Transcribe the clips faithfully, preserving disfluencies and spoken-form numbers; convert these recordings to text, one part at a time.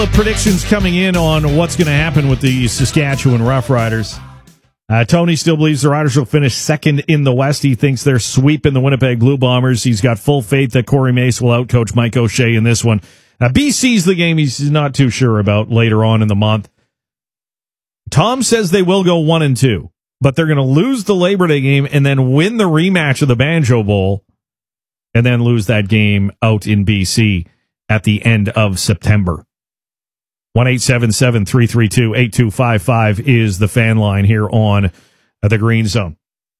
Predictions coming in on what's going to happen with the Saskatchewan Roughriders. Uh, Tony still believes the Riders will finish second in the West. He thinks they're sweeping the Winnipeg Blue Bombers. He's got full faith that Corey Mace will outcoach Mike O'Shea in this one. Uh, B C's the game he's not too sure about later on in the month. Tom says they will go one and two, but they're going to lose the Labor Day game and then win the rematch of the Banjo Bowl and then lose that game out in B C at the end of September. one eight seven seven, three three two, eight two five five is the fan line here on the Green Zone.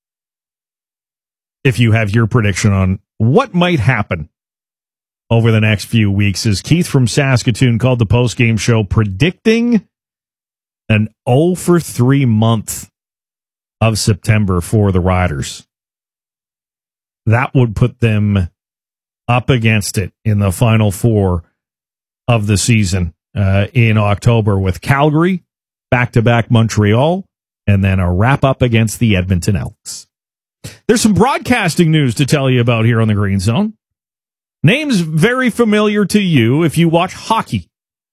If you have your prediction on what might happen over the next few weeks, as Keith from Saskatoon called the post-game show predicting an oh for three month of September for the Riders. That would put them up against it in the final four of the season. Uh, in October with Calgary, back-to-back Montreal, and then a wrap-up against the Edmonton Elks. There's some broadcasting news to tell you about here on the Green Zone. Names very familiar to you if you watch hockey.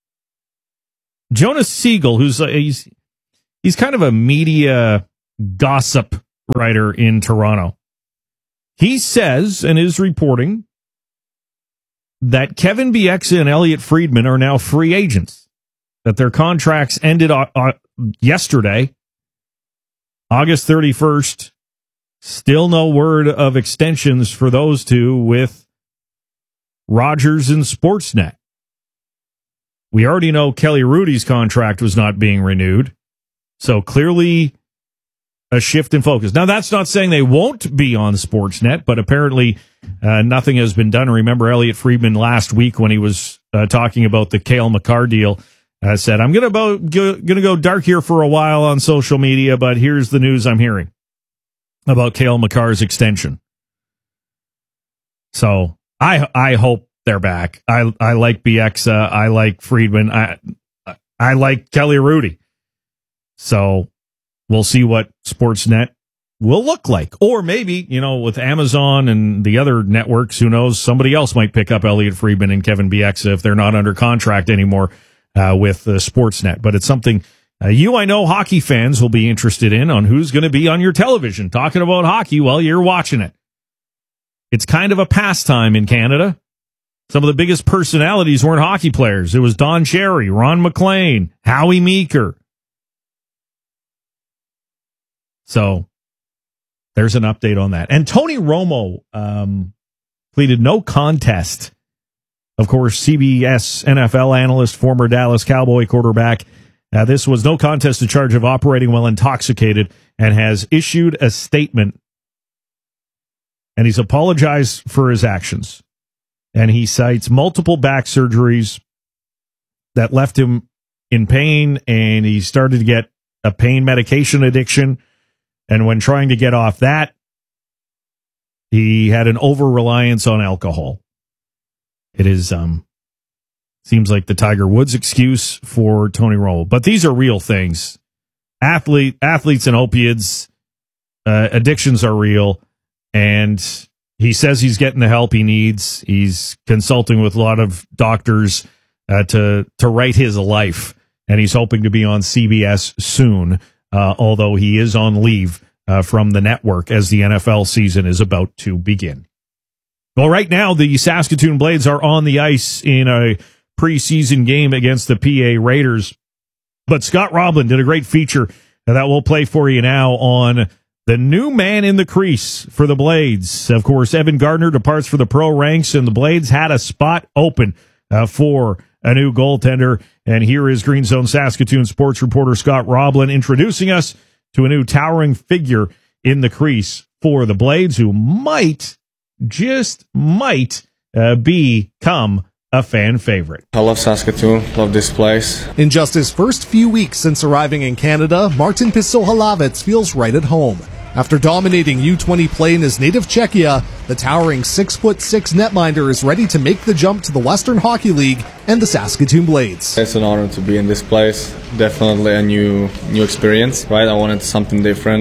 Jonas Siegel, who's uh, he's, he's kind of a media gossip writer in Toronto. He says, and is reporting, that Kevin Bieksa and Elliot Friedman are now free agents, that their contracts ended uh, uh, yesterday, August thirty-first. Still no word of extensions for those two with Rogers and Sportsnet. We already know Kelly Rudy's contract was not being renewed, so clearly a shift in focus. Now, that's not saying they won't be on Sportsnet, but apparently uh, nothing has been done. Remember Elliot Friedman last week when he was uh, talking about the Cale Makar deal, uh, said, I'm going to go, gonna go dark here for a while on social media, but here's the news I'm hearing about Cale Makar's extension. So I I hope they're back. I I like Bieksa. I like Friedman. I I like Kelly Rudy. So we'll see what Sportsnet will look like. Or maybe, you know, with Amazon and the other networks, who knows, somebody else might pick up Elliot Friedman and Kevin Bieksa if they're not under contract anymore uh, with uh, Sportsnet. But it's something uh, you, I know, hockey fans will be interested in, on who's going to be on your television talking about hockey while you're watching it. It's kind of a pastime in Canada. Some of the biggest personalities weren't hockey players. It was Don Cherry, Ron McLean, Howie Meeker. So there's an update on that. And Tony Romo um, pleaded no contest. Of course, C B S N F L analyst, former Dallas Cowboy quarterback. Uh, this was no contest to charge of operating while intoxicated, and has issued a statement. And he's apologized for his actions. And he cites multiple back surgeries that left him in pain, and he started to get a pain medication addiction. And when trying to get off that, he had an over-reliance on alcohol. It is, um, seems like the Tiger Woods excuse for Tony Romo. But these are real things. Athlete, athletes and opiates, uh, addictions are real. And he says he's getting the help he needs. He's consulting with a lot of doctors uh, to, to right his life. And he's hoping to be on C B S soon. Uh, although he is on leave uh, from the network as the N F L season is about to begin. Well, right now, the Saskatoon Blades are on the ice in a preseason game against the P A Raiders. But Scott Roblin did a great feature that we'll play for you now on the new man in the crease for the Blades. Of course, Evan Gardner departs for the pro ranks, and the Blades had a spot open uh, for a new goaltender. And here is Green Zone Saskatoon sports reporter Scott Roblin introducing us to a new towering figure in the crease for the Blades, who might, just might, uh, become a fan favorite. I love Saskatoon, love this place. In just his first few weeks since arriving in Canada, Martin Pisohalavets feels right at home. After dominating U twenty play in his native Czechia, the towering six foot six netminder is ready to make the jump to the Western Hockey League and the Saskatoon Blades. It's an honor to be in this place. Definitely a new new experience, right? I wanted something different.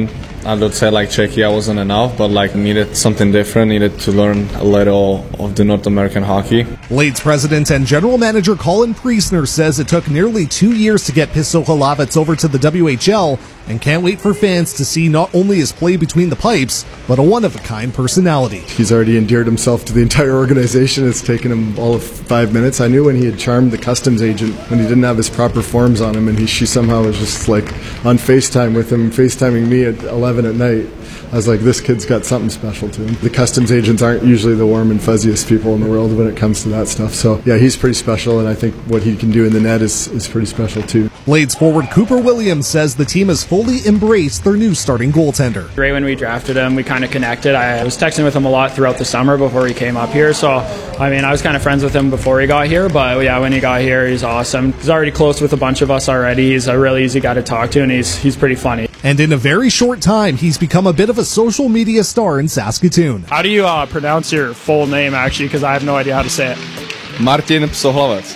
I would say like Czechia wasn't enough, but like needed something different, needed to learn a little of the North American hockey. Blades president and general manager Colin Priestner says it took nearly two years to get Pisso Hlavec over to the W H L and can't wait for fans to see not only his play between the pipes, but a one-of-a-kind personality. He's already endeared himself to the entire organization. It's taken him all of five minutes. I knew when he had charmed the customs agent when he didn't have his proper forms on him, and he, she somehow was just like on FaceTime with him, FaceTiming me at eleven at night. I was like, this kid's got something special to him. The customs agents aren't usually the warm and fuzziest people in the world when it comes to that stuff. So, yeah, he's pretty special, and I think what he can do in the net is, is pretty special, too. Blades forward Cooper Williams says the team has fully embraced their new starting goaltender. Right when we drafted him, we kind of connected. I was texting with him a lot throughout the summer before he came up here. So, I mean, I was kind of friends with him before he got here, but yeah, when he got here, he's awesome. He's already close with a bunch of us already. He's a really easy guy to talk to, and he's he's pretty funny. And in a very short time, he's become a bit of a social media star in Saskatoon. How do you uh, pronounce your full name, actually? Because I have no idea how to say it. Martin Pisso Hlavec.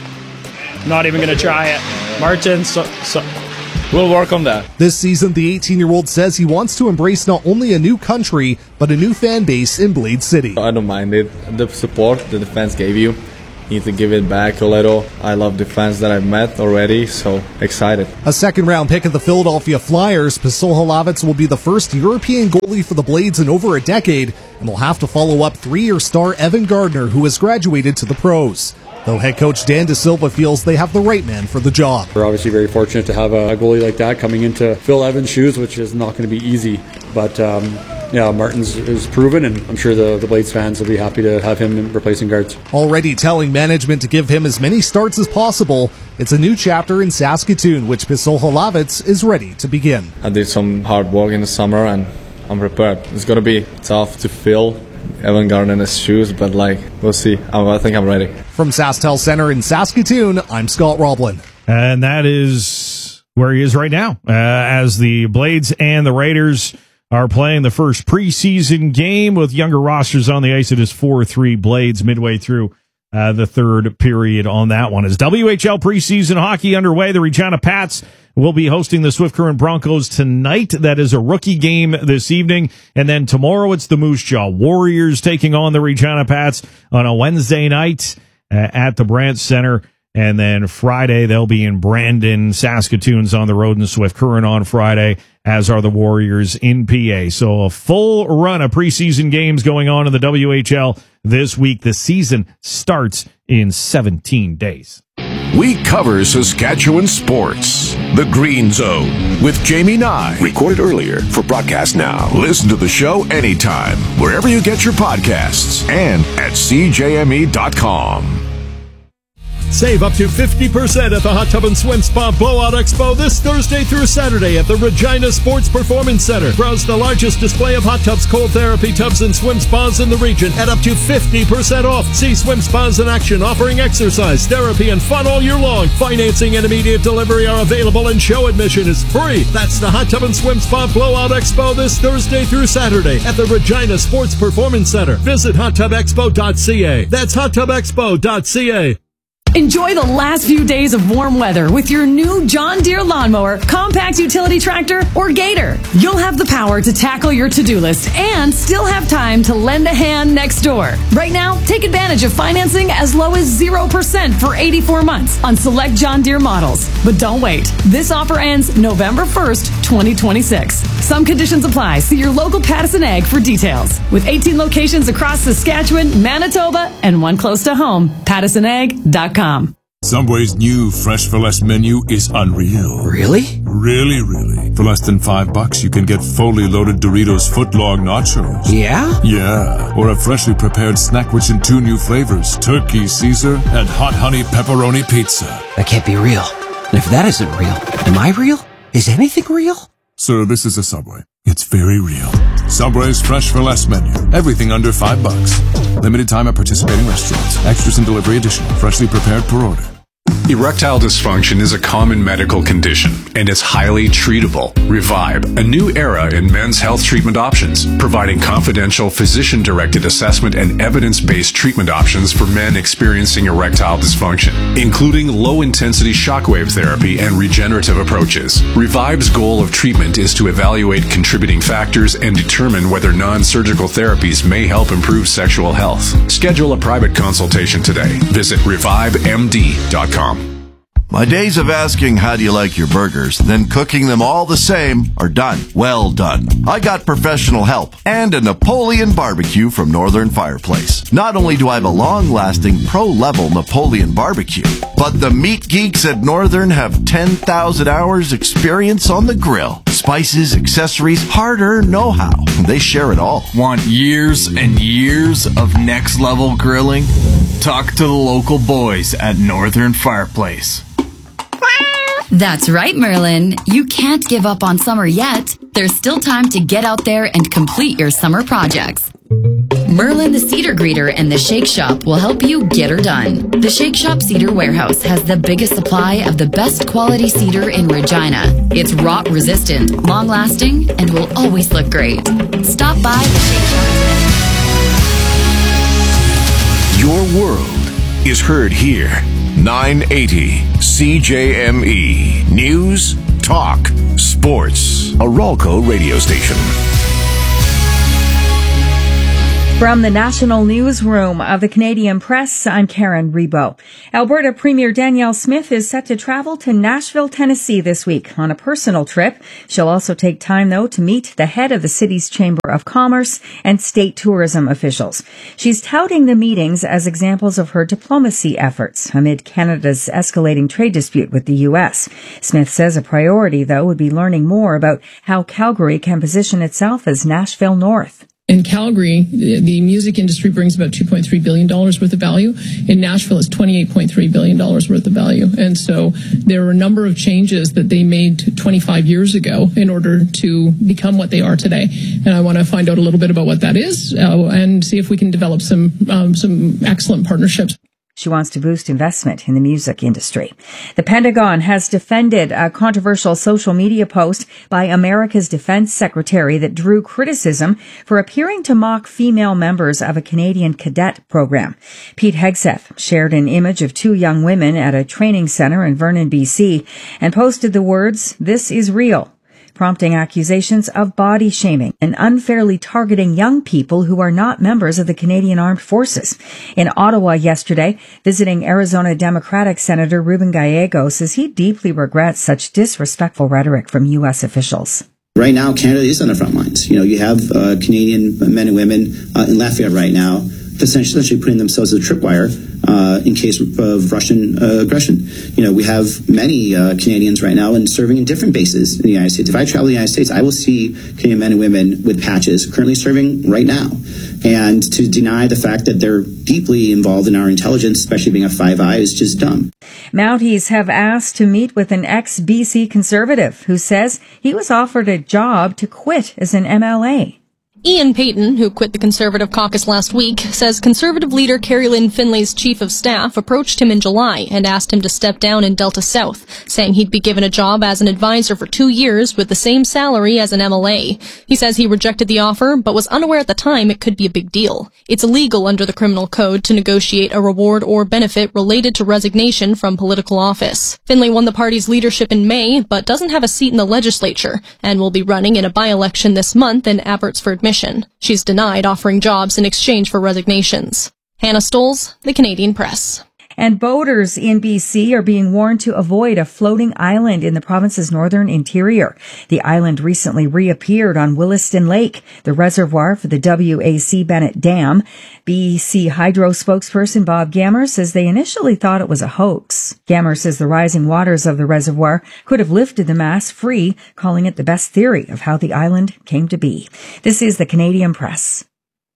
Not even going to try it. Martin, so, so. We'll work on that. This season, the eighteen-year-old says he wants to embrace not only a new country, but a new fan base in Blade City. I don't mind it. The support that the fans gave you, you need to give it back a little. I love the fans that I've met already, so excited. A second-round pick of the Philadelphia Flyers, Pisso Hlavec will be the first European goalie for the Blades in over a decade, and will have to follow up three-year star Evan Gardner, who has graduated to the pros. Though head coach Dan DeSilva feels they have the right man for the job. We're obviously very fortunate to have a goalie like that coming into Phil Evans' shoes, which is not going to be easy. But um, yeah, Martin's is proven, and I'm sure the, the Blades fans will be happy to have him replacing guards. Already telling management to give him as many starts as possible, it's a new chapter in Saskatoon, which Pisso Hlavec is ready to begin. I did some hard work in the summer, and I'm prepared. It's going to be tough to fill Evan Gardner's shoes, but like, we'll see. I think I'm ready. From SaskTel Center in Saskatoon, I'm Scott Roblin. And that is where he is right now, uh, as the Blades and the Raiders are playing the first preseason game with younger rosters on the ice. It is four three Blades midway through uh, the third period on that one. As W H L preseason hockey underway, the Regina Pats will be hosting the Swift Current Broncos tonight. That is a rookie game this evening. And then tomorrow it's the Moose Jaw Warriors taking on the Regina Pats on a Wednesday night uh, at the Brandt Center. And then Friday, they'll be in Brandon. Saskatoon's on the road in Swift Current on Friday, as are the Warriors in P A. So a full run of preseason games going on in the W H L this week. The season starts in seventeen days. We cover Saskatchewan sports. The Green Zone with Jamie Nye. Recorded earlier for broadcast now. Listen to the show anytime, wherever you get your podcasts, and at c j m e dot com. Save up to fifty percent at the Hot Tub and Swim Spa Blowout Expo this Thursday through Saturday at the Regina Sports Performance Center. Browse the largest display of hot tubs, cold therapy tubs, and swim spas in the region at up to fifty percent off. See swim spas in action, offering exercise, therapy, and fun all year long. Financing and immediate delivery are available, and show admission is free. That's the Hot Tub and Swim Spa Blowout Expo this Thursday through Saturday at the Regina Sports Performance Center. Visit hot tub expo dot c a. That's hot tub expo dot c a. Enjoy the last few days of warm weather with your new John Deere lawnmower, compact utility tractor, or Gator. You'll have the power to tackle your to-do list and still have time to lend a hand next door. Right now, take advantage of financing as low as zero percent for eighty-four months on select John Deere models. But don't wait. This offer ends November first, twenty twenty-six. Some conditions apply. See your local Pattison Ag for details. With eighteen locations across Saskatchewan, Manitoba, and one close to home, pattison ag dot com. Subway's new Fresh for Less menu is unreal. Really? Really, really. For less than five bucks, you can get fully loaded Doritos footlong nachos. Yeah? Yeah. Or a freshly prepared snack rich in two new flavors, turkey Caesar and hot honey pepperoni pizza. That can't be real. And if that isn't real, am I real? Is anything real? Sir, this is a Subway. It's very real. Subway's Fresh for Less menu. Everything under five bucks. Limited time at participating restaurants. Extras and delivery additional. Freshly prepared per order. Erectile dysfunction is a common medical condition, and it's highly treatable. Revive, a new era in men's health treatment options, providing confidential physician-directed assessment and evidence-based treatment options for men experiencing erectile dysfunction, including low-intensity shockwave therapy and regenerative approaches. Revive's goal of treatment is to evaluate contributing factors and determine whether non-surgical therapies may help improve sexual health. Schedule a private consultation today. Visit revive m d dot com. My days of asking how do you like your burgers, then cooking them all the same are done. Well done. I got professional help and a Napoleon barbecue from Northern Fireplace. Not only do I have a long-lasting pro-level Napoleon barbecue, but the meat geeks at Northern have ten thousand hours experience on the grill. Spices, accessories, hard-earned know-how. They share it all. Want years and years of next-level grilling? Talk to the local boys at Northern Fireplace. That's right, Merlin. You can't give up on summer yet. There's still time to get out there and complete your summer projects. Merlin the Cedar Greeter and the Shake Shop will help you get her done. The Shake Shop Cedar Warehouse has the biggest supply of the best quality cedar in Regina. It's rot resistant, long lasting, and will always look great. Stop by the Shake Shop today. Your world is heard here. nine eighty C J M E. News, talk, sports. A Ralco radio station. From the National Newsroom of the Canadian Press, I'm Karen Rebo. Alberta Premier Danielle Smith is set to travel to Nashville, Tennessee this week on a personal trip. She'll also take time, though, to meet the head of the city's Chamber of Commerce and state tourism officials. She's touting the meetings as examples of her diplomacy efforts amid Canada's escalating trade dispute with the U S. Smith says a priority, though, would be learning more about how Calgary can position itself as Nashville North. In Calgary, the music industry brings about two point three billion dollars worth of value. In Nashville, it's twenty-eight point three billion dollars worth of value. And so there are a number of changes that they made twenty-five years ago in order to become what they are today. And I want to find out a little bit about what that is uh, and see if we can develop some um, some excellent partnerships. She wants to boost investment in the music industry. The Pentagon has defended a controversial social media post by America's Defense Secretary that drew criticism for appearing to mock female members of a Canadian cadet program. Pete Hegseth shared an image of two young women at a training center in Vernon, B C, and posted the words, "This is real," prompting accusations of body shaming and unfairly targeting young people who are not members of the Canadian Armed Forces. In Ottawa yesterday, visiting Arizona Democratic Senator Ruben Gallego says he deeply regrets such disrespectful rhetoric from U S officials. Right now, Canada is on the front lines. You know, you have uh, Canadian men and women uh, in Lafayette right now essentially putting themselves as a tripwire uh, in case of Russian uh, aggression. You know, we have many uh, Canadians right now and serving in different bases in the United States. If I travel to the United States, I will see Canadian men and women with patches currently serving right now. And to deny the fact that they're deeply involved in our intelligence, especially being a Five Eye, is just dumb. Mounties have asked to meet with an ex-B C Conservative who says he was offered a job to quit as an M L A. Ian Payton, who quit the Conservative caucus last week, says Conservative leader Carrie Lynn Finlay's chief of staff approached him in July and asked him to step down in Delta South, saying he'd be given a job as an advisor for two years with the same salary as an M L A. He says he rejected the offer, but was unaware at the time it could be a big deal. It's illegal under the criminal code to negotiate a reward or benefit related to resignation from political office. Finlay won the party's leadership in May, but doesn't have a seat in the legislature, and will be running in a by-election this month in Abbotsford, Michigan. She's denied offering jobs in exchange for resignations. Hannah Stoles, The Canadian Press. And boaters in B C are being warned to avoid a floating island in the province's northern interior. The island recently reappeared on Williston Lake, the reservoir for the W A C Bennett Dam. B C Hydro spokesperson Bob Gammer says they initially thought it was a hoax. Gammer says the rising waters of the reservoir could have lifted the mass free, calling it the best theory of how the island came to be. This is the Canadian Press.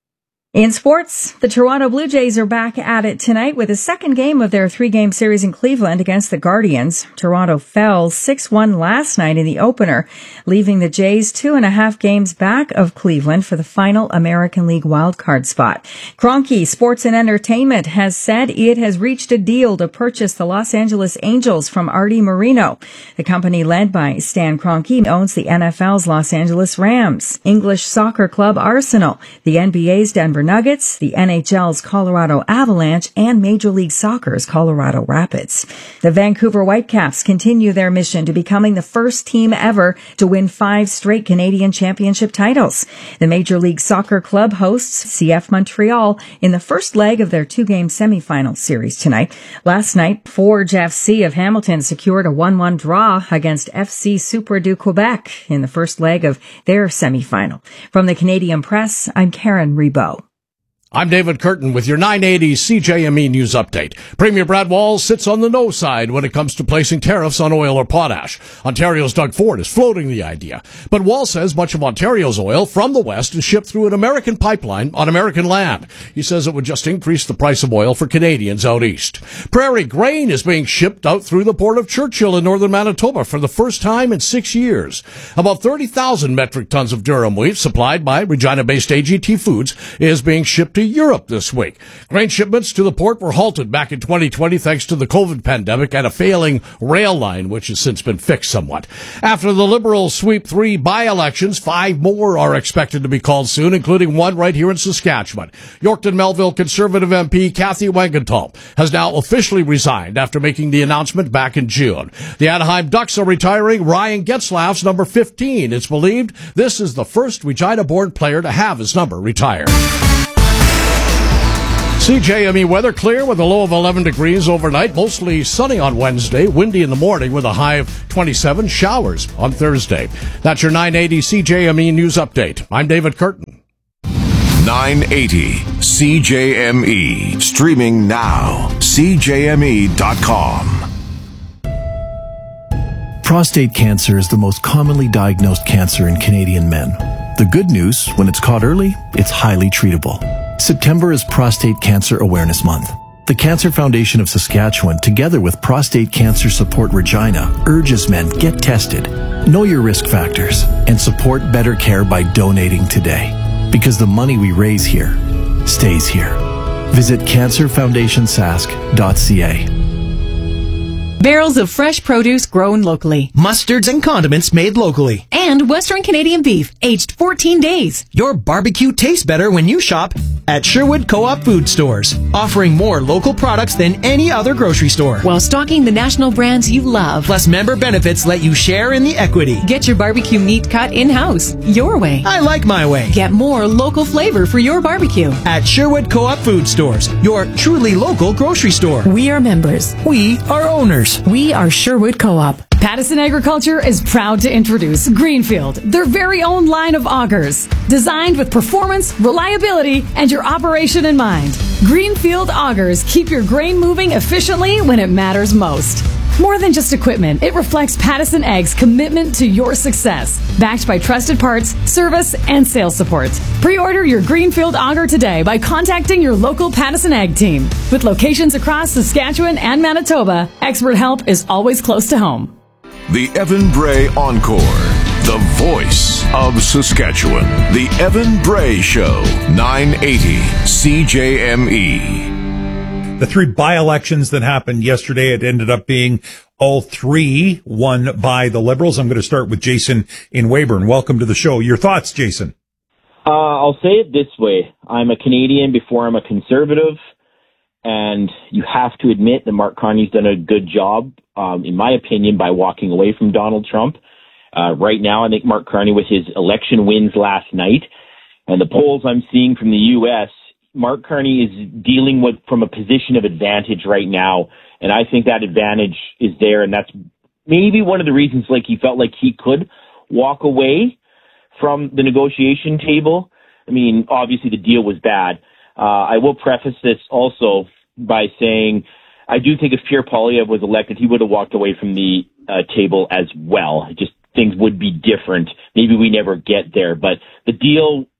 In sports, the Toronto Blue Jays are back at it tonight with a second game of their three-game series in Cleveland against the Guardians. Toronto fell six one last night in the opener, leaving the Jays two and a half games back of Cleveland for the final American League wildcard spot. Kroenke Sports and Entertainment has said it has reached a deal to purchase the Los Angeles Angels from Artie Moreno. The company led by Stan Kroenke owns the N F L's Los Angeles Rams, English soccer club Arsenal, the N B A's Denver Nuggets, the N H L's Colorado Avalanche, and Major League Soccer's Colorado Rapids. The Vancouver Whitecaps continue their mission to becoming the first team ever to win five straight Canadian championship titles. The Major League Soccer club hosts C F Montreal in the first leg of their two-game semifinal series tonight. Last night, Forge F C of Hamilton secured a one one draw against F C Super du Quebec in the first leg of their semifinal. From the Canadian Press, I'm Karen Rebo. I'm David Curtin with your nine eighty C J M E News Update. Premier Brad Walz sits on the no side when it comes to placing tariffs on oil or potash. Ontario's Doug Ford is floating the idea. But Walz says much of Ontario's oil from the west is shipped through an American pipeline on American land. He says it would just increase the price of oil for Canadians out east. Prairie grain is being shipped out through the port of Churchill in northern Manitoba for the first time in six years. About thirty thousand metric tons of durum wheat supplied by Regina-based A G T Foods is being shipped to Europe this week. Grain shipments to the port were halted back in twenty twenty thanks to the COVID pandemic and a failing rail line, which has since been fixed somewhat. After the Liberals sweep three by-elections, five more are expected to be called soon, including one right here in Saskatchewan. Yorkton Melville Conservative M P Kathy Wangenthal has now officially resigned after making the announcement back in June. The Anaheim Ducks are retiring Ryan Getzlaff's number fifteen. It's believed this is the first Regina-born player to have his number retired. C J M E weather clear with a low of eleven degrees overnight. Mostly sunny on Wednesday. Windy in the morning with a high of twenty-seven. Showers on Thursday. That's your nine eighty C J M E News Update. I'm David Curtin. nine eighty C J M E. Streaming now. C J M E dot com. Prostate cancer is the most commonly diagnosed cancer in Canadian men. The good news, when it's caught early, it's highly treatable. September is Prostate Cancer Awareness Month. The Cancer Foundation of Saskatchewan, together with Prostate Cancer Support Regina, urges men get tested, know your risk factors, and support better care by donating today. Because the money we raise here stays here. Visit cancer foundation sask dot c a. Barrels of fresh produce grown locally. Mustards and condiments made locally. And Western Canadian beef, aged fourteen days. Your barbecue tastes better when you shop at Sherwood Co-op Food Stores, offering more local products than any other grocery store. While stocking the national brands you love. Plus member benefits let you share in the equity. Get your barbecue meat cut in-house, your way. I like my way. Get more local flavor for your barbecue. At Sherwood Co-op Food Stores, your truly local grocery store. We are members. We are owners. We are Sherwood Co-op. Pattison Agriculture is proud to introduce Greenfield, their very own line of augers, designed with performance, reliability, and your operation in mind. Greenfield augers keep your grain moving efficiently when it matters most. More than just equipment, it reflects Pattison Ag's commitment to your success, backed by trusted parts, service, and sales support. Pre-order your Greenfield auger today by contacting your local Pattison Ag team. With locations across Saskatchewan and Manitoba, expert help is always close to home. The Evan Bray Encore. The voice of Saskatchewan. The Evan Bray Show. nine eighty C J M E. The three by-elections that happened yesterday, it ended up being all three won by the Liberals. I'm going to start with Jason in Weyburn. Welcome to the show. Your thoughts, Jason? Uh, I'll say it this way. I'm a Canadian before I'm a Conservative, and you have to admit that Mark Carney's done a good job, um, in my opinion, by walking away from Donald Trump. Uh, right now, I think Mark Carney, with his election wins last night, and the polls I'm seeing from the U S, Mark Carney is dealing with from a position of advantage right now, and I think that advantage is there, and that's maybe one of the reasons like he felt like he could walk away from the negotiation table. I mean, obviously the deal was bad. Uh, I will preface this also by saying I do think if Pierre Poilievre was elected, he would have walked away from the uh, table as well. Just things would be different. Maybe we never get there, but the deal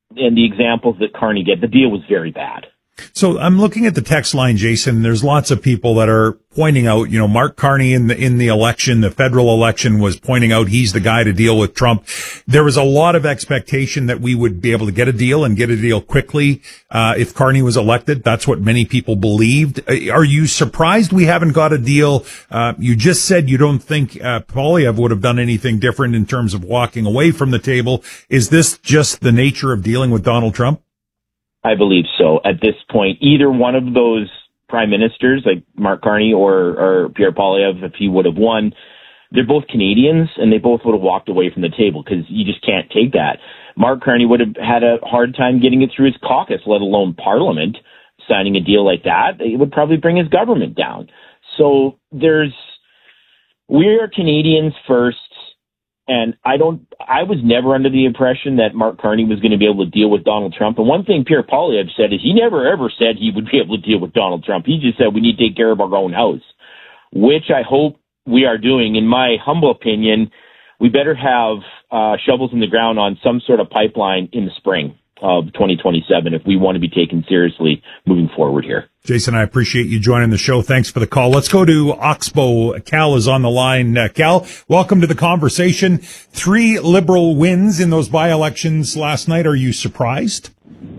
and the examples that Carney gave, the deal was very bad. So I'm looking at the text line, Jason. There's lots of people that are pointing out, you know, Mark Carney in the, in the election, the federal election, was pointing out he's the guy to deal with Trump. There was a lot of expectation that we would be able to get a deal and get a deal quickly, uh, if Carney was elected. That's what many people believed. Are you surprised we haven't got a deal? Uh, you just said you don't think, uh, Poilievre would have done anything different in terms of walking away from the table. Is this just the nature of dealing with Donald Trump? I believe so. At this point, either one of those prime ministers, like Mark Carney or, or Pierre Poilievre, if he would have won, they're both Canadians, and they both would have walked away from the table because you just can't take that. Mark Carney would have had a hard time getting it through his caucus, let alone Parliament, signing a deal like that. It would probably bring his government down. So there's, we are Canadians first. And I don't, I was never under the impression that Mark Carney was going to be able to deal with Donald Trump. And one thing Pierre Poilievre said is he never ever said he would be able to deal with Donald Trump. He just said we need to take care of our own house, which I hope we are doing. In my humble opinion, we better have uh, shovels in the ground on some sort of pipeline in the spring of twenty twenty-seven if we want to be taken seriously moving forward here. Jason, I appreciate you joining the show. Thanks for the call. Let's go to Oxbow. Cal is on the line. Uh, Cal, welcome to the conversation. Three Liberal wins in those by-elections last night. Are you surprised?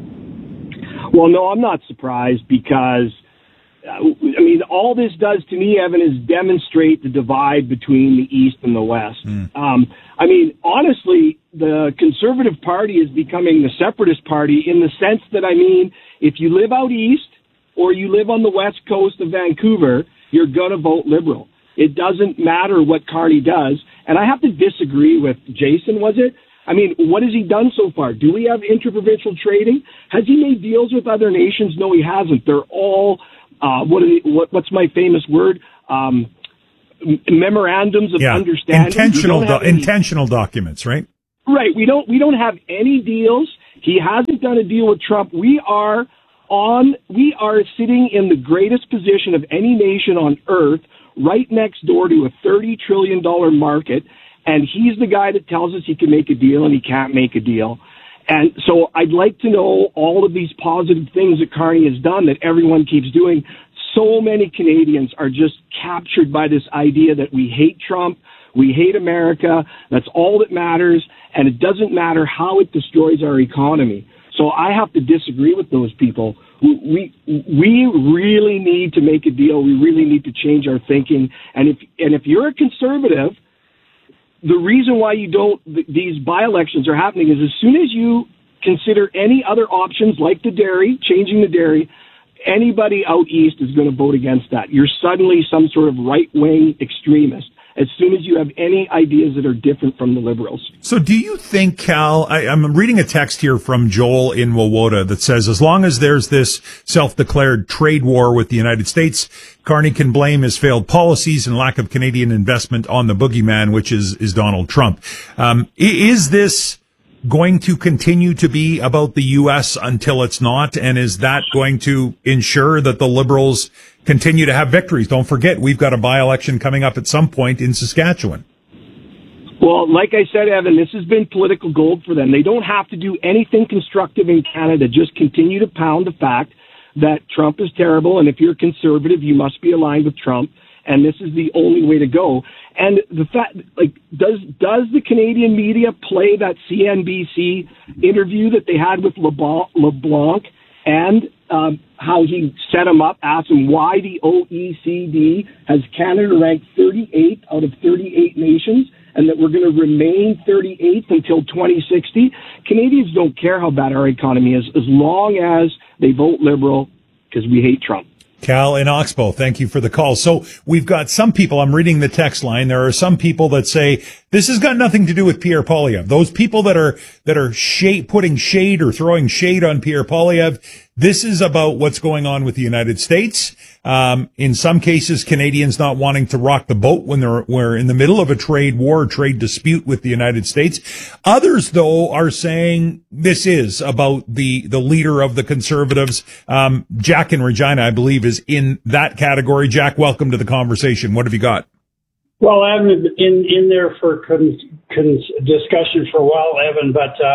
Well, no, I'm not surprised because, uh, I mean, all this does to me, Evan, is demonstrate the divide between the East and the West. Mm. Um, I mean, honestly, the Conservative Party is becoming the separatist party in the sense that, I mean, if you live out East or you live on the West Coast of Vancouver, you're going to vote Liberal. It doesn't matter what Carney does. And I have to disagree with Jason, was it? I mean, what has he done so far? Do we have interprovincial trading? Has he made deals with other nations? No, he hasn't. They're all, uh, what, are they, what what's my famous word? Um, memorandums of yeah. understanding. Intentional, do- any, intentional documents, right? Right. We don't, we don't have any deals. He hasn't done a deal with Trump. We are on, we are sitting in the greatest position of any nation on earth, right next door to a thirty trillion dollars market. And he's the guy that tells us he can make a deal and he can't make a deal. And so I'd like to know all of these positive things that Carney has done that everyone keeps doing. So many Canadians are just captured by this idea that we hate Trump, we hate America, that's all that matters, and it doesn't matter how it destroys our economy. So I have to disagree with those people. We, we we really need to make a deal. We really need to change our thinking. And if and if you're a conservative, the reason why you don't, these by-elections are happening is as soon as you consider any other options like the dairy, changing the dairy, anybody out east is going to vote against that. You're suddenly some sort of right-wing extremist as soon as you have any ideas that are different from the Liberals. So do you think, Cal, I, I'm reading a text here from Joel in Wawota that says, as long as there's this self-declared trade war with the United States, Carney can blame his failed policies and lack of Canadian investment on the boogeyman, which is, is Donald Trump. Um, is this going to continue to be about the U S until it's not? And is that going to ensure that the Liberals continue to have victories? Don't forget, we've got a by-election coming up at some point in Saskatchewan. Well, like I said, Evan, this has been political gold for them. They don't have to do anything constructive in Canada. Just continue to pound the fact that Trump is terrible, and if you're conservative, you must be aligned with Trump, and this is the only way to go. And the fact, like, does does the Canadian media play that C N B C interview that they had with LeBlanc, LeBlanc and um, how he set him up, asked him why the O E C D has Canada ranked thirty-eighth out of thirty-eight nations, and that we're going to remain thirty-eighth until twenty sixty. Canadians don't care how bad our economy is as long as they vote Liberal because we hate Trump. Cal in Oxbow, thank you for the call. So we've got some people, I'm reading the text line, there are some people that say this has got nothing to do with Pierre Poilievre. Those people that are that are shade, putting shade or throwing shade on Pierre Poilievre, this is about what's going on with the United States. Um, in some cases, Canadians not wanting to rock the boat when they're we're in the middle of a trade war, trade dispute with the United States. Others, though, are saying this is about the the leader of the Conservatives. Um, Jack in Regina, I believe, is in that category. Jack, welcome to the conversation. What have you got? Well, I'm in in there for con, con, discussion for a while, Evan, but uh,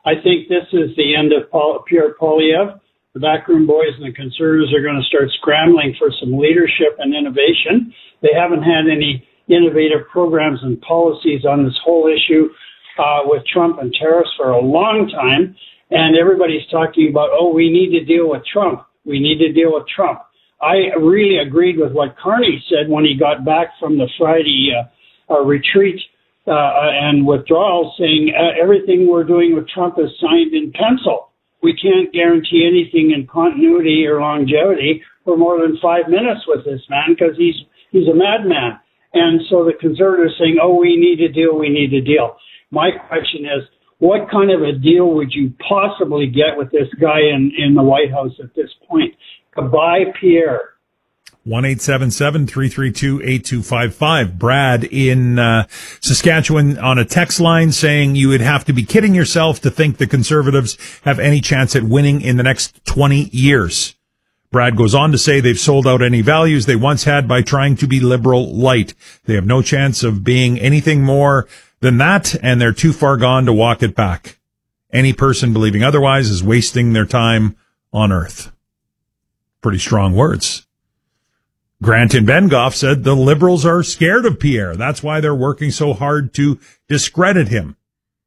I think this is the end of Paul, Pierre Poilievre. The backroom boys and the Conservatives are going to start scrambling for some leadership and innovation. They haven't had any innovative programs and policies on this whole issue uh, with Trump and tariffs for a long time. And everybody's talking about, oh, we need to deal with Trump. We need to deal with Trump. I really agreed with what Carney said when he got back from the Friday uh, uh, retreat uh, and withdrawal, saying uh, everything we're doing with Trump is signed in pencil. We can't guarantee anything in continuity or longevity for more than five minutes with this man because he's he's a madman. And so the Conservatives saying, oh, we need a deal, we need a deal. My question is, what kind of a deal would you possibly get with this guy in, in the White House at this point? Goodbye, Pierre. one eight seven seven, three three two, eight two five five. Brad in uh, Saskatchewan on a text line saying you would have to be kidding yourself to think the Conservatives have any chance at winning in the next twenty years. Brad goes on to say they've sold out any values they once had by trying to be liberal light. They have no chance of being anything more than that, and they're too far gone to walk it back. Any person believing otherwise is wasting their time on earth. Pretty strong words. Grant in Bengoff said the Liberals are scared of Pierre. That's why they're working so hard to discredit him.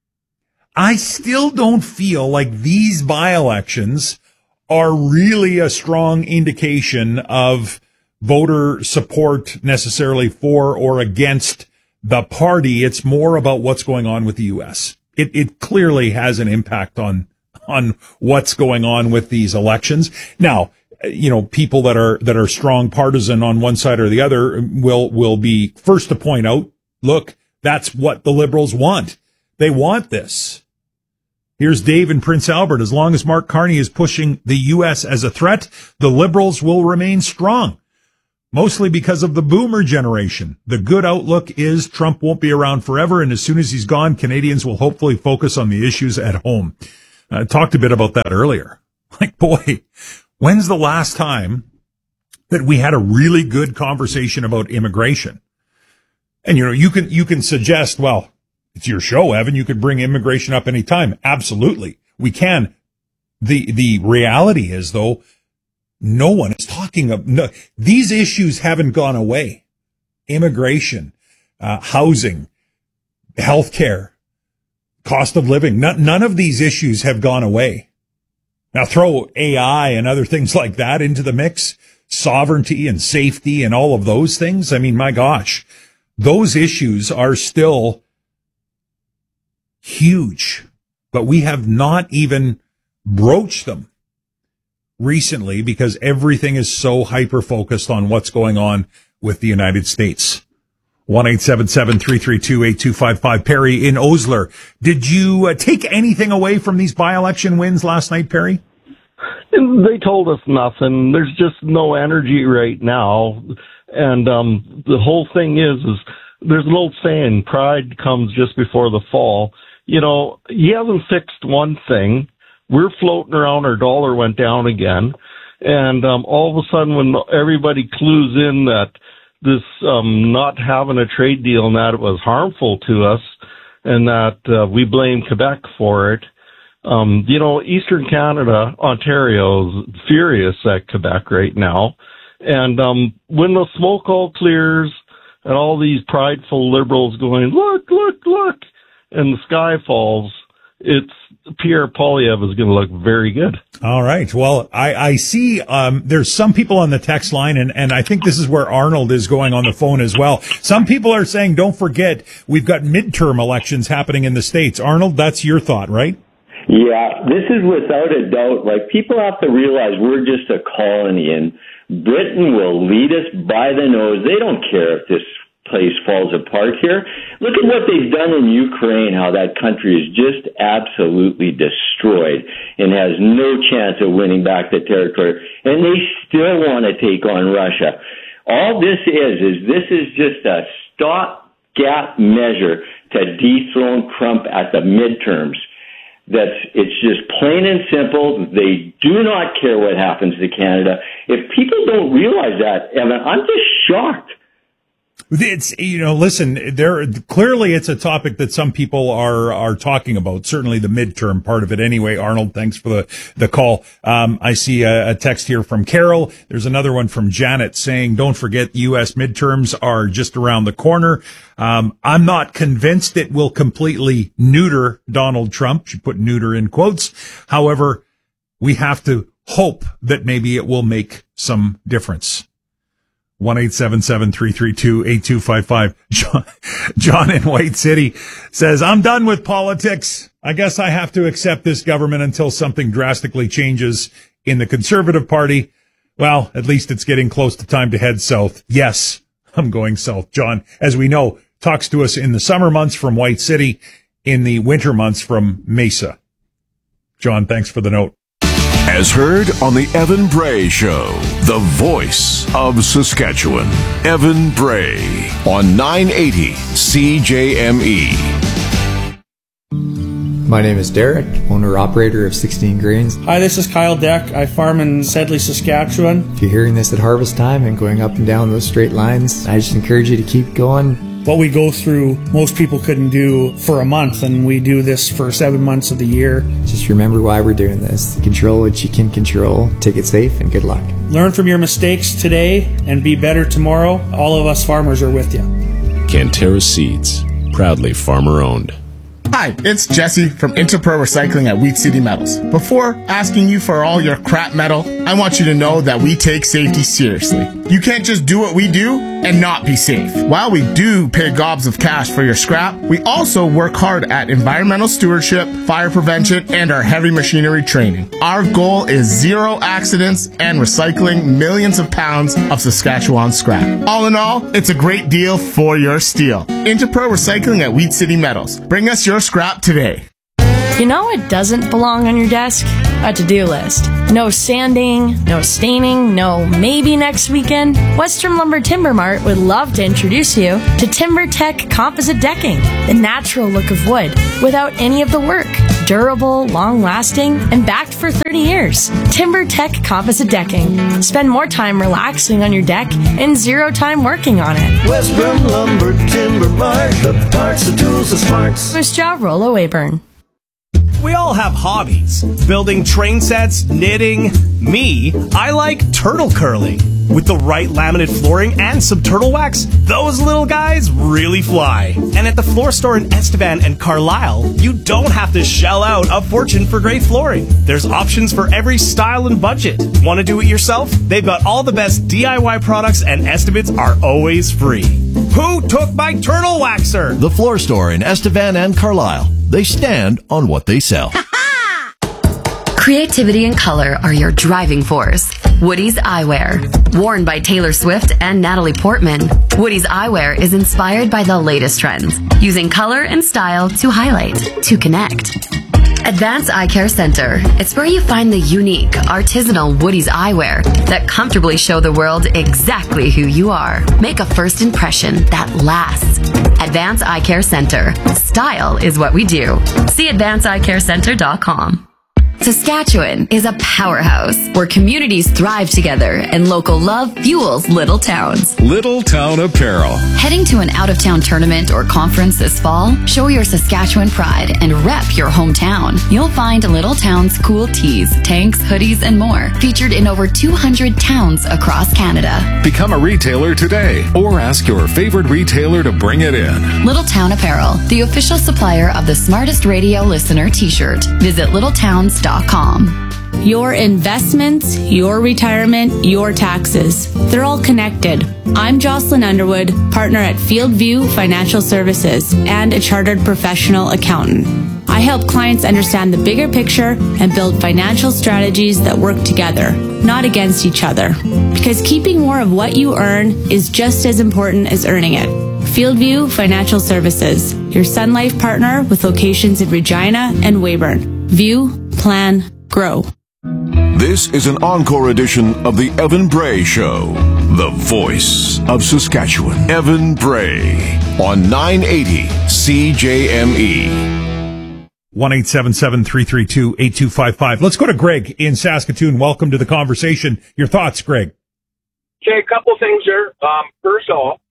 I still don't feel like these by-elections are really a strong indication of voter support necessarily for or against the party. It's more about what's going on with the U S. It, it clearly has an impact on, on what's going on with these elections. Now, you know, people that are, that are strong partisan on one side or the other will, will be first to point out, look, that's what the Liberals want. They want this. Here's Dave in Prince Albert. As long as Mark Carney is pushing the U S as a threat, the Liberals will remain strong, mostly because of the boomer generation. The good outlook is Trump won't be around forever, and as soon as he's gone, Canadians will hopefully focus on the issues at home. I talked a bit about that earlier. Like, boy, when's the last time that we had a really good conversation about immigration? And, you know, you can, you can suggest, well, it's your show, Evan. You could bring immigration up any time. Absolutely. We can. The, the reality is, though, no one is talking of, no, these issues haven't gone away. Immigration, uh, housing, healthcare, cost of living. None, none of these issues have gone away. Now throw A I and other things like that into the mix, sovereignty and safety and all of those things. I mean, my gosh, those issues are still huge, but we have not even broached them recently because everything is so hyper-focused on what's going on with the United States. one eight seven seven, three three two, eight two five five. Perry in Osler. Did you uh, take anything away from these by-election wins last night, Perry? They told us nothing. There's just no energy right now. And um, the whole thing is, is there's an old saying, pride comes just before the fall. You know, he hasn't fixed one thing. We're floating around, our dollar went down again. And um, all of a sudden when everybody clues in that this um, not having a trade deal and that it was harmful to us and that uh, we blame Quebec for it, um, you know, Eastern Canada, Ontario is furious at Quebec right now. And um, when the smoke all clears and all these prideful Liberals going, look, look, look, and the sky falls, it's Pierre Poilievre is going to look very good. All right. Well, I, I see um, there's some people on the text line, and, and I think this is where Arnold is going on the phone as well. Some people are saying, don't forget, we've got midterm elections happening in the States. Arnold, that's your thought, right? Yeah, this is without a doubt. Like, people have to realize we're just a colony, and Britain will lead us by the nose. They don't care if this place falls apart here. Look at what they've done in Ukraine, how that country is just absolutely destroyed and has no chance of winning back the territory. And they still want to take on Russia. All this is, is this is just a stopgap measure to dethrone Trump at the midterms. That's, it's just plain and simple. They do not care what happens to Canada. If people don't realize that, Evan, I'm just shocked. It's, you know, listen, there, clearly it's a topic that some people are, are talking about. Certainly the midterm part of it anyway. Arnold, thanks for the, the call. Um, I see a, a text here from Carol. There's another one from Janet saying, don't forget U S midterms are just around the corner. Um, I'm not convinced it will completely neuter Donald Trump. She put neuter in quotes. However, we have to hope that maybe it will make some difference. one eight seven seven, three three two, eight two five five. John, John in White City says, I'm done with politics. I guess I have to accept this government until something drastically changes in the Conservative Party. Well, at least it's getting close to time to head south. Yes, I'm going south. John, as we know, talks to us in the summer months from White City, in the winter months from Mesa. John, thanks for the note. As heard on the Evan Bray Show, the voice of Saskatchewan. Evan Bray on nine eighty C J M E. My name is Derek, owner-operator of sixteen Grains. Hi, this is Kyle Deck. I farm in Sedley, Saskatchewan. If you're hearing this at harvest time and going up and down those straight lines, I just encourage you to keep going. What we go through, most people couldn't do for a month, and we do this for seven months of the year. Just remember why we're doing this. Control what you can control. Take it safe, and good luck. Learn from your mistakes today and be better tomorrow. All of us farmers are with you. Cantera Seeds, proudly farmer-owned. Hi, it's Jesse from Interpro Recycling at Wheat City Metals. Before asking you for all your crap metal, I want you to know that we take safety seriously. You can't just do what we do and not be safe. While we do pay gobs of cash for your scrap, we also work hard at environmental stewardship, fire prevention, and our heavy machinery training. Our goal is zero accidents and recycling millions of pounds of Saskatchewan scrap. All in all, it's a great deal for your steel. Interpro Recycling at Wheat City Metals. Bring us your scrap today. You know what doesn't belong on your desk? A to-do list. No sanding, no staining, no maybe next weekend. Western Lumber Timber Mart would love to introduce you to TimberTech Composite Decking, the natural look of wood without any of the work. Durable, long-lasting, and backed for thirty years. TimberTech Composite Decking. Spend more time relaxing on your deck and zero time working on it. Western Lumber Timber Mart, the parts, the tools, the smarts. First job, Rollo Wayburn. We all have hobbies. Building train sets, knitting. Me, I like turtle curling. With the right laminate flooring and some turtle wax, those little guys really fly. And at the floor store in Estevan and Carlisle, you don't have to shell out a fortune for great flooring. There's options for every style and budget. Want to do it yourself? They've got all the best D I Y products and estimates are always free. Who took my turtle waxer? The floor store in Estevan and Carlisle. They stand on what they sell. Creativity and color are your driving force. Woody's Eyewear. Worn by Taylor Swift and Natalie Portman, Woody's Eyewear is inspired by the latest trends, using color and style to highlight, to connect. Advanced Eye Care Center. It's where you find the unique, artisanal Woody's eyewear that comfortably show the world exactly who you are. Make a first impression that lasts. Advanced Eye Care Center. Style is what we do. See advanced eye care center dot com. Saskatchewan is a powerhouse where communities thrive together and local love fuels little towns. Little Town Apparel. Heading to an out-of-town tournament or conference this fall? Show your Saskatchewan pride and rep your hometown. You'll find Little Town's cool tees, tanks, hoodies, and more featured in over two hundred towns across Canada. Become a retailer today or ask your favorite retailer to bring it in. Little Town Apparel, the official supplier of the Smartest Radio Listener t-shirt. Visit little towns dot com. Your investments, your retirement, your taxes. They're all connected. I'm Jocelyn Underwood, partner at Fieldview Financial Services and a chartered professional accountant. I help clients understand the bigger picture and build financial strategies that work together, not against each other. Because keeping more of what you earn is just as important as earning it. Fieldview Financial Services, your Sun Life partner with locations in Regina and Weyburn. View, plan, grow. This is an encore edition of the Evan Bray Show, the voice of Saskatchewan. Evan Bray on nine eighty C J M E. one eight seven seven, three three two, eight two five five. Let's go to Greg in Saskatoon. Welcome to the conversation. Your thoughts, Greg? Okay, a couple things here. Um, first off,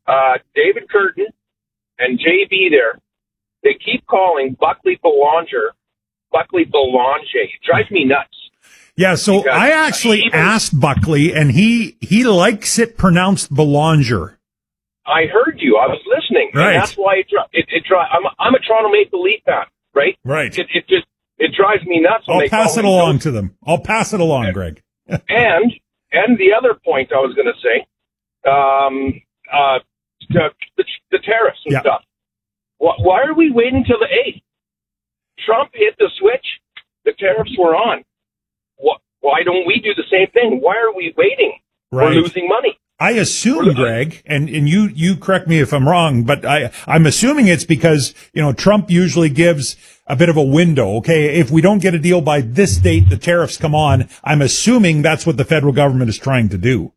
uh, David Curtin and J B there, they keep calling Buckley Belanger, Buckley Belanger. It drives me nuts. Yeah, so Because I actually even- asked Buckley, and he he likes it pronounced Belanger. I heard you. I was listening. Right. And that's why it, dri- it, it dri- I'm, a- I'm a Toronto Maple Leaf fan, right? Right. It, it just, it drives me nuts. when I'll they pass call it him along Joe. to them. I'll pass it along, Greg. And, and the other point I was going to say, um, uh, the, the, the tariffs and Yeah. stuff. Why, why are we waiting till the eighth? Trump hit the switch. The tariffs were on. Wh- Why don't we do the same thing? Why are we waiting? Right. We're losing money. I assume, Greg, and, and you, you correct me if I'm wrong, but I, I'm assuming it's because, you know, Trump usually gives a bit of a window. Okay. If we don't get a deal by this date, the tariffs come on. I'm assuming that's what the federal government is trying to do.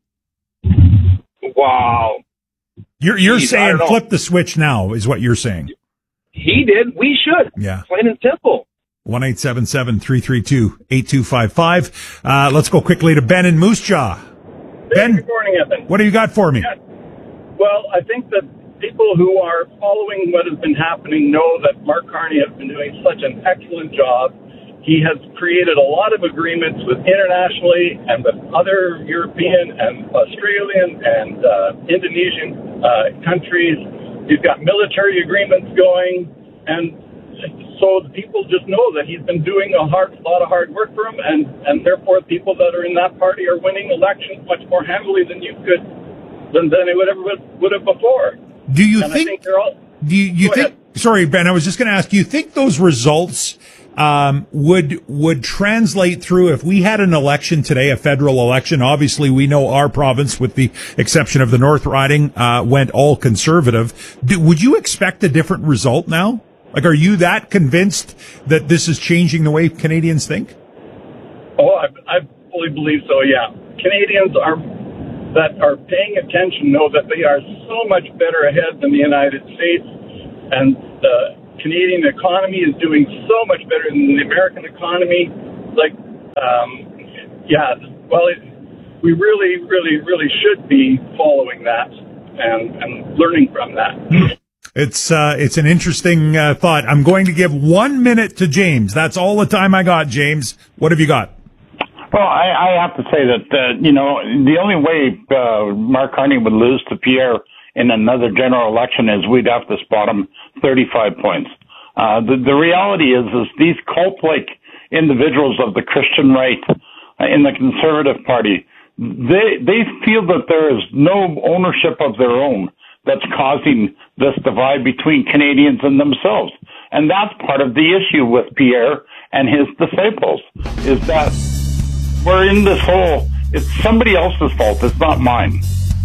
Wow. You're, you're Jeez, I saying don't know. flip the switch now is what you're saying. He did. We should. Yeah. Plain and simple. one eight seven seven, three three two, eight two five five. Uh, let's go quickly to Ben in Moose Jaw. Ben, Good morning, Evan. what do you got for me? Yeah. Well, I think that people who are following what has been happening know that Mark Carney has been doing such an excellent job. He has created a lot of agreements with internationally and with other European and Australian and uh, Indonesian uh, countries. He's got military agreements going, and so the people just know that he's been doing a hard, lot of hard work for him, and, and therefore people that are in that party are winning elections much more handily than you could, than, than they would ever would, would have before. Do you and think, I think they're all, do you, you Go think, ahead. sorry, Ben, I was just going to ask, do you think those results, um, would, would translate through if we had an election today, a federal election? Obviously, we know our province, with the exception of the North Riding, uh, went all conservative. Do, would you expect a different result now? Like, are you that convinced that this is changing the way Canadians think? Oh, I, I fully believe so, yeah. Canadians are that are paying attention know that they are so much better ahead than the United States, and the Canadian economy is doing so much better than the American economy. Like, um, yeah, well, it, we really, really, really should be following that and, and learning from that. It's uh, it's an interesting uh, thought. I'm going to give one minute to James. That's all the time I got, James. What have you got? Well, I, I have to say that, uh, you know, the only way uh, Mark Carney would lose to Pierre in another general election is we'd have to spot him thirty-five points. Uh, the, the reality is, is these cult-like individuals of the Christian right uh, in the Conservative Party, they they feel that there is no ownership of their own that's causing this divide between Canadians and themselves. And that's part of the issue with Pierre and his disciples, is that we're in this whole, it's somebody else's fault, it's not mine.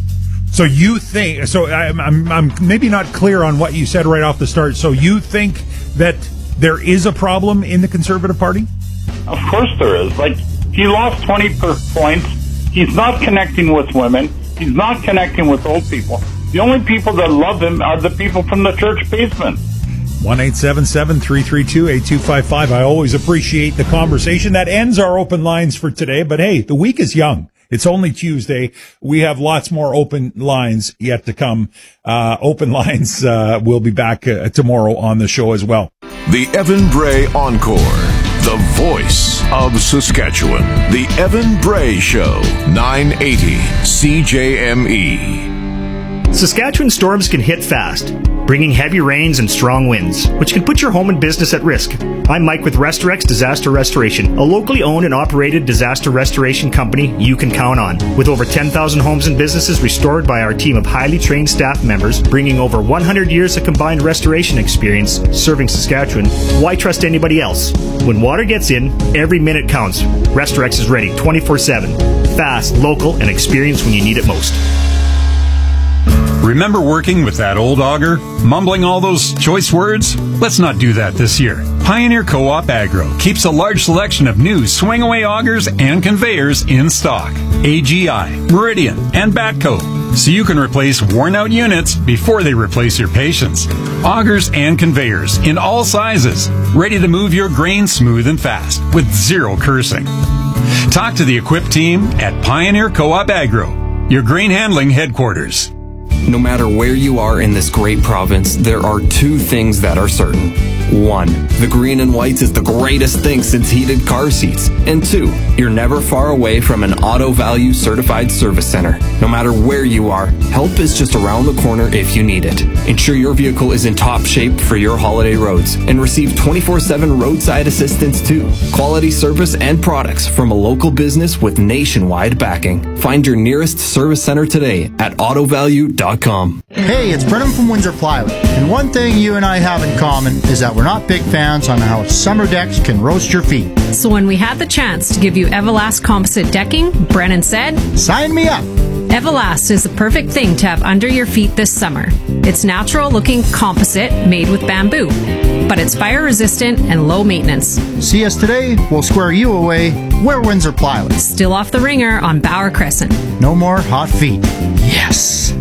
So you think, so I'm, I'm, I'm maybe not clear on what you said right off the start. So you think that there is a problem in the Conservative Party? Of course there is. Like, he lost twenty per points. He's not connecting with women. He's not connecting with old people. The only people that love him are the people from the church basement. one eight seven seven, three three two, eight two five five. I always appreciate the conversation. That ends our open lines for today. But hey, the week is young. It's only Tuesday. We have lots more open lines yet to come. Uh, open lines, uh, we'll be back uh, tomorrow on the show as well. The Evan Bray Encore, the voice of Saskatchewan. The Evan Bray Show, nine eighty C J M E. Saskatchewan storms can hit fast, bringing heavy rains and strong winds, which can put your home and business at risk. I'm Mike with Restorex Disaster Restoration, a locally owned and operated disaster restoration company you can count on. With over ten thousand homes and businesses restored by our team of highly trained staff members, bringing over one hundred years of combined restoration experience serving Saskatchewan, why trust anybody else? When water gets in, every minute counts. Restorex is ready twenty-four seven. Fast, local, and experienced when you need it most. Remember working with that old auger? Mumbling all those choice words? Let's not do that this year. Pioneer Co-op Agro keeps a large selection of new swing-away augers and conveyors in stock. A G I, Meridian, and Batco. So you can replace worn-out units before they replace your patience. Augers and conveyors in all sizes. Ready to move your grain smooth and fast with zero cursing. Talk to the equipped team at Pioneer Co-op Agro, your grain handling headquarters. No matter where you are in this great province, there are two things that are certain. One, the green and whites is the greatest thing since heated car seats. And two, you're never far away from an Auto Value certified service center. No matter where you are, help is just around the corner if you need it. Ensure your vehicle is in top shape for your holiday roads and receive twenty-four seven roadside assistance too. Quality service and products from a local business with nationwide backing. Find your nearest service center today at auto value dot com. Hey, it's Brennan from Windsor Plywood, and one thing you and I have in common is that we're not big fans on how summer decks can roast your feet. So when we had the chance to give you Everlast composite decking, Brennan said, "Sign me up." Everlast is the perfect thing to have under your feet this summer. It's natural-looking composite made with bamboo, but it's fire-resistant and low maintenance. See us today, we'll square you away. We're Windsor Plywood. Still off the ringer on Bauer Crescent. No more hot feet. Yes.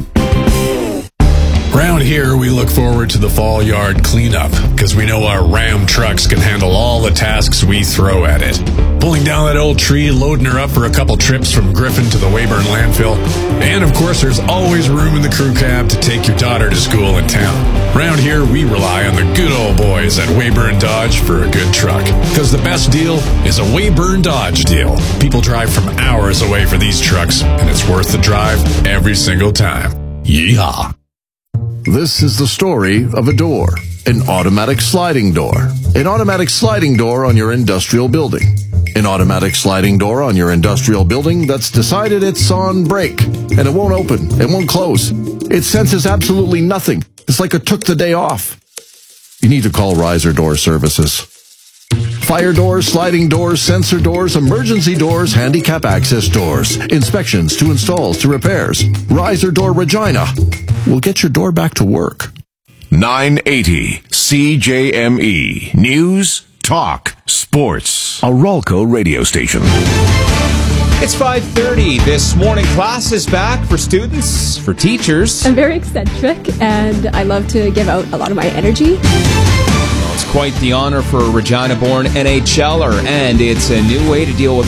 Around here, we look forward to the fall yard cleanup because we know our Ram trucks can handle all the tasks we throw at it. Pulling down that old tree, loading her up for a couple trips from Griffin to the Weyburn landfill. And of course, there's always room in the crew cab to take your daughter to school in town. Around here, we rely on the good old boys at Weyburn Dodge for a good truck. Because the best deal is a Weyburn Dodge deal. People drive from hours away for these trucks, and it's worth the drive every single time. Yeehaw. This is the story of a door, an automatic sliding door. An automatic sliding door on your industrial building. An automatic sliding door on your industrial building that's decided it's on break, and it won't open, it won't close. It senses absolutely nothing. It's like it took the day off. You need to call Riser Door Services. Fire doors, sliding doors, sensor doors, emergency doors, handicap access doors, inspections to installs to repairs. Riser Door Regina will get your door back to work. nine eighty C J M E News, Talk, Sports. A Ralco radio station. It's five thirty. This morning, class is back for students, for teachers. I'm very eccentric, and I love to give out a lot of my energy. Well, it's quite the honor for a Regina-born N H L er, and it's a new way to deal with